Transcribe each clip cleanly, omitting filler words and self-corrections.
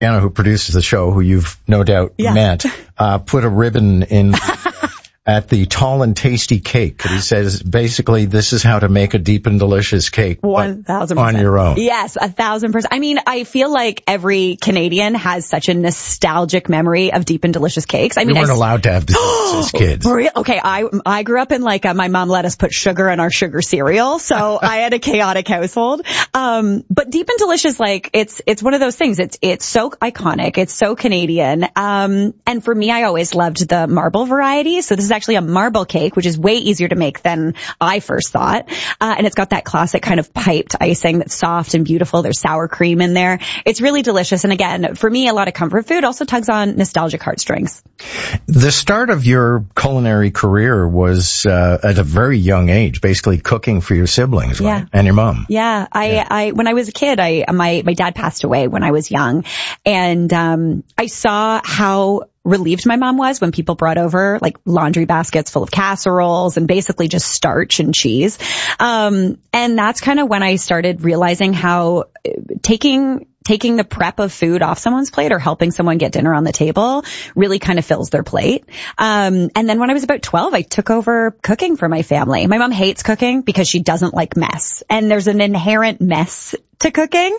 Anna, who produces the show, who you've no doubt met, put a ribbon in at the tall and tasty cake. And he says, basically, this is how to make a deep and delicious cake. 1,000%. On your own. Yes, 1,000%. I mean, I feel like every Canadian has such a nostalgic memory of deep and delicious cakes. I mean, we weren't allowed to have desserts as kids. Okay, I grew up in my mom let us put sugar in our sugar cereal, so I had a chaotic household. But deep and delicious, like, it's one of those things. It's so iconic. It's so Canadian. And for me, I always loved the marble variety. So this is actually a marble cake, which is way easier to make than I first thought. And it's got that classic kind of piped icing that's soft and beautiful. There's sour cream in there. It's really delicious. And again, for me, a lot of comfort food also tugs on nostalgic heartstrings. The start of your culinary career was at a very young age, basically cooking for your siblings, right? And your mom. Yeah. I when I was a kid, my dad passed away when I was young. And I saw how relieved my mom was when people brought over like laundry baskets full of casseroles and basically just starch and cheese. And that's kind of when I started realizing how taking the prep of food off someone's plate or helping someone get dinner on the table really kind of fills their plate. And then when I was about 12, I took over cooking for my family. My mom hates cooking because she doesn't like mess. And there's an inherent mess to cooking.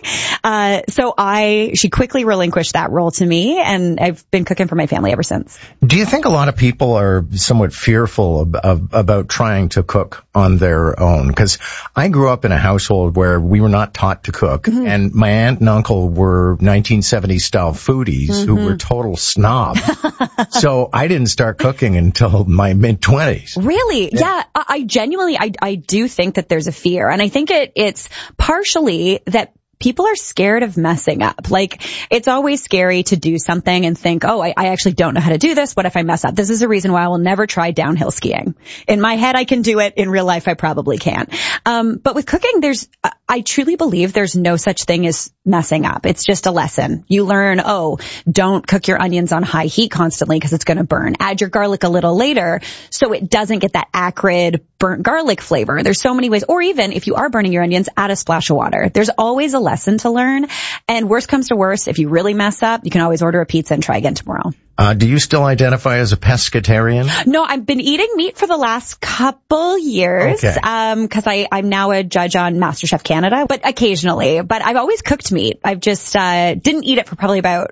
So she quickly relinquished that role to me, and I've been cooking for my family ever since. Do you think a lot of people are somewhat fearful about trying to cook on their own? Because I grew up in a household where we were not taught to cook, and my aunt and uncle were 1970s style foodies who were total snobs. So I didn't start cooking until my mid-20s. Really? Yeah. I genuinely, I do think that there's a fear, and I think it's partially that people are scared of messing up. Like, it's always scary to do something and think, oh, I actually don't know how to do this. What if I mess up? This is a reason why I will never try downhill skiing. In my head, I can do it. In real life, I probably can't. But with cooking, I truly believe there's no such thing as messing up. It's just a lesson. You learn, don't cook your onions on high heat constantly because it's going to burn. Add your garlic a little later so it doesn't get that acrid burnt garlic flavor. There's so many ways. Or even if you are burning your onions, add a splash of water. There's always a lesson to learn. And worst comes to worst, if you really mess up, you can always order a pizza and try again tomorrow. Do you still identify as a pescatarian? No, I've been eating meat for the last couple years. Okay. Cause I'm now a judge on MasterChef Canada, but occasionally, but I've always cooked meat. I've just, didn't eat it for probably about,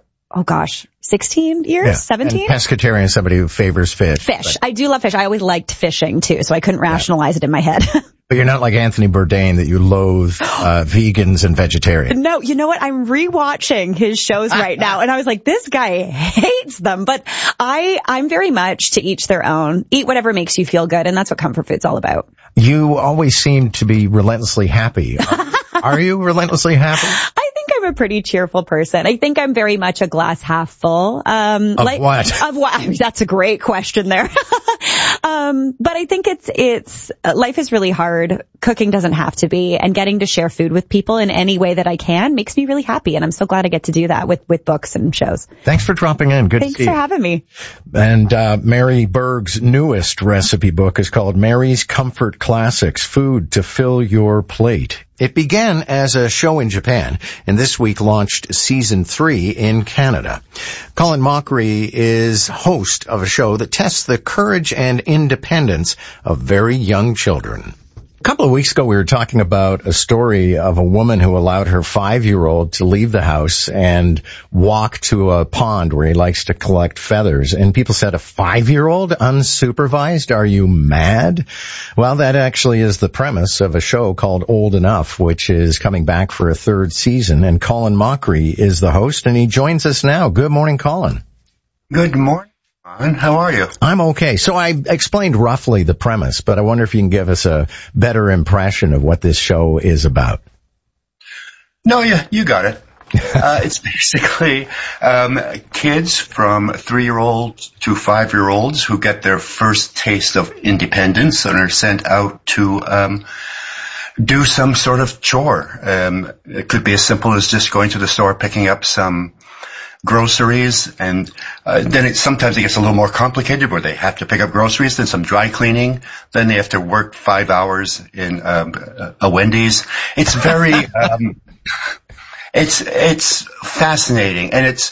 16 years, 17? And pescatarian is somebody who favors fish. Fish. I do love fish. I always liked fishing too, so I couldn't rationalize it in my head. But you're not like Anthony Bourdain that you loathe vegans and vegetarians. No, you know what? I'm rewatching his shows right now, and I was like, this guy hates them. But I'm very much to each their own. Eat whatever makes you feel good, and that's what comfort food's all about. You always seem to be relentlessly happy. Are you relentlessly happy? I think I'm a pretty cheerful person. I think I'm very much a glass half full. Of what? Of what? That's a great question there. But I think it's life is really hard. Cooking doesn't have to be, and getting to share food with people in any way that I can makes me really happy. And I'm so glad I get to do that with books and shows. Thanks for dropping in. Good to see you. Thanks for having me. And Mary Berg's newest recipe book is called Mary's Comfort Classics, Food to Fill Your Plate. It began as a show in Japan, and this week launched season 3 in Canada. Colin Mochrie is host of a show that tests the courage and independence of very young children. A couple of weeks ago, we were talking about a story of a woman who allowed her 5-year-old to leave the house and walk to a pond where he likes to collect feathers. And people said, a 5-year-old unsupervised? Are you mad? Well, that actually is the premise of a show called Old Enough, which is coming back for a 3rd season. And Colin Mochrie is the host, and he joins us now. Good morning, Colin. Good morning. How are you? I'm okay. So I explained roughly the premise, but I wonder if you can give us a better impression of what this show is about. No, yeah, you got it. It's basically kids from 3-year-olds to 5-year-olds who get their first taste of independence and are sent out to do some sort of chore. It could be as simple as just going to the store, picking up some groceries, and then sometimes it gets a little more complicated where they have to pick up groceries, then some dry cleaning, then they have to work 5 hours in a Wendy's. It's very It's fascinating, and it's